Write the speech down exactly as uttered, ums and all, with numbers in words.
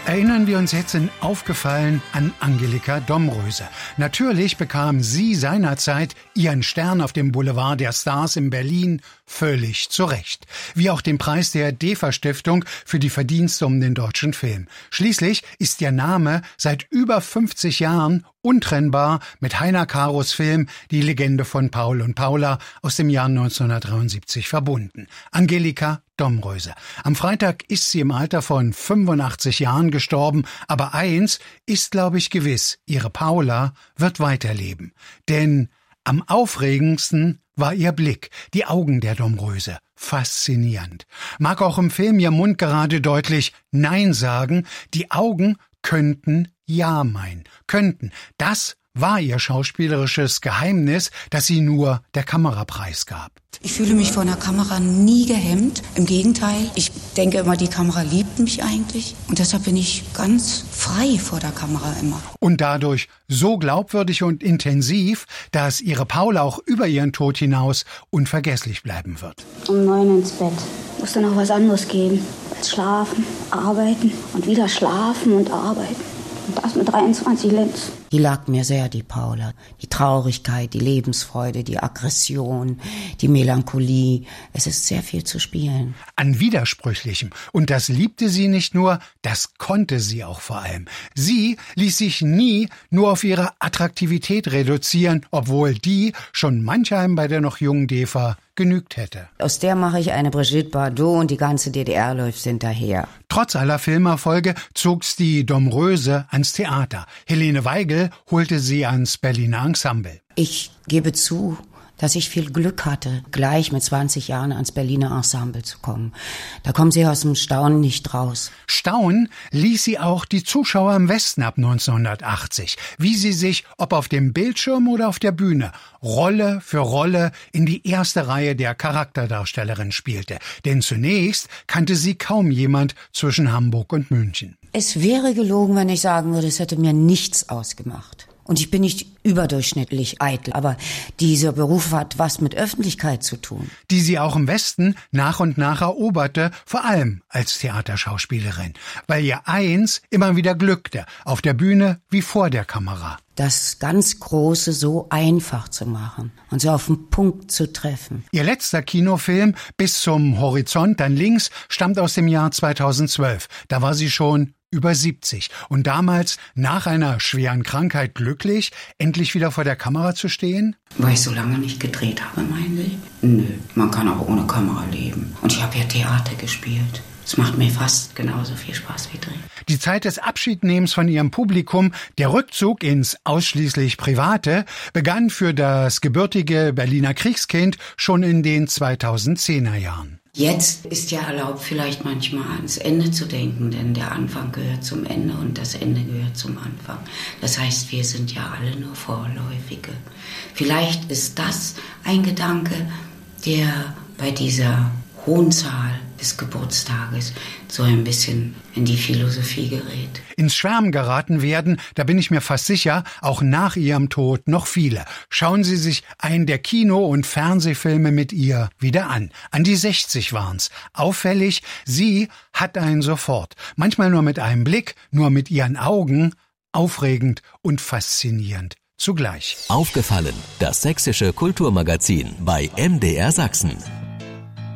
Erinnern wir uns jetzt in Aufgefallen an Angelika Domröse. Natürlich bekam sie seinerzeit ihren Stern auf dem Boulevard der Stars in Berlin völlig zurecht. Wie auch den Preis der DEFA-Stiftung für die Verdienste um den deutschen Film. Schließlich ist ihr Name seit über fünfzig Jahren untrennbar mit Heiner Karos Film Die Legende von Paul und Paula aus dem Jahr neunzehnhundertdreiundsiebzig verbunden. Angelika Domröse. Am Freitag ist sie im Alter von fünfundachtzig Jahren gestorben, aber eins ist, glaube ich, gewiss, ihre Paula wird weiterleben. Denn am aufregendsten war ihr Blick, die Augen der Domröse. Faszinierend. Mag auch im Film ihr Mund gerade deutlich Nein sagen, die Augen könnten Ja meinen. Könnten. Das war ihr schauspielerisches Geheimnis, das sie nur der Kamera preisgab. Ich fühle mich vor einer Kamera nie gehemmt. Im Gegenteil, ich denke immer, die Kamera liebt mich eigentlich. Und deshalb bin ich ganz frei vor der Kamera immer. Und dadurch so glaubwürdig und intensiv, dass ihre Paula auch über ihren Tod hinaus unvergesslich bleiben wird. Um neun ins Bett. Muss dann noch was anderes geben als schlafen, arbeiten und wieder schlafen und arbeiten. Und das mit dreiundzwanzig Lenz. Die lag mir sehr, die Paula. Die Traurigkeit, die Lebensfreude, die Aggression, die Melancholie. Es ist sehr viel zu spielen. An Widersprüchlichem. Und das liebte sie nicht nur, das konnte sie auch vor allem. Sie ließ sich nie nur auf ihre Attraktivität reduzieren, obwohl die schon manchem bei der noch jungen DEFA genügt hätte. Aus der mache ich eine Brigitte Bardot und die ganze D D R läuft hinterher. Trotz aller Filmerfolge zog's die Domröse ans Theater. Helene Weigel holte sie ans Berliner Ensemble. Ich gebe zu, dass ich viel Glück hatte, gleich mit zwanzig Jahren ans Berliner Ensemble zu kommen. Da kommen sie aus dem Staunen nicht raus. Staunen ließ sie auch die Zuschauer im Westen ab neunzehnhundertachtzig, wie sie sich, ob auf dem Bildschirm oder auf der Bühne, Rolle für Rolle in die erste Reihe der Charakterdarstellerin spielte. Denn zunächst kannte sie kaum jemand zwischen Hamburg und München. Es wäre gelogen, wenn ich sagen würde, es hätte mir nichts ausgemacht. Und ich bin nicht überdurchschnittlich eitel, aber dieser Beruf hat was mit Öffentlichkeit zu tun. Die sie auch im Westen nach und nach eroberte, vor allem als Theaterschauspielerin, weil ihr eins immer wieder glückte, auf der Bühne wie vor der Kamera. Das ganz Große so einfach zu machen und so auf den Punkt zu treffen. Ihr letzter Kinofilm, Bis zum Horizont, dann links, stammt aus dem Jahr zweitausendzwölf. Da war sie schon über siebzig und damals nach einer schweren Krankheit glücklich, endlich wieder vor der Kamera zu stehen? Weil ich so lange nicht gedreht habe, meinen Sie? Nö, man kann auch ohne Kamera leben. Und ich habe ja Theater gespielt. Es macht mir fast genauso viel Spaß wie drehen. Die Zeit des Abschiednehmens von ihrem Publikum, der Rückzug ins ausschließlich Private, begann für das gebürtige Berliner Kriegskind schon in den zweitausendzehner Jahren. Jetzt ist ja erlaubt, vielleicht manchmal ans Ende zu denken, denn der Anfang gehört zum Ende und das Ende gehört zum Anfang. Das heißt, wir sind ja alle nur Vorläufige. Vielleicht ist das ein Gedanke, der bei dieser hohen Zahl des Geburtstages so ein bisschen in die Philosophie gerät. Ins Schwärmen geraten werden, da bin ich mir fast sicher, auch nach ihrem Tod noch viele. Schauen Sie sich einen der Kino- und Fernsehfilme mit ihr wieder an. An die sechzig waren's. Auffällig, sie hat einen sofort. Manchmal nur mit einem Blick, nur mit ihren Augen. Aufregend und faszinierend zugleich. Aufgefallen, das sächsische Kulturmagazin bei M D R Sachsen.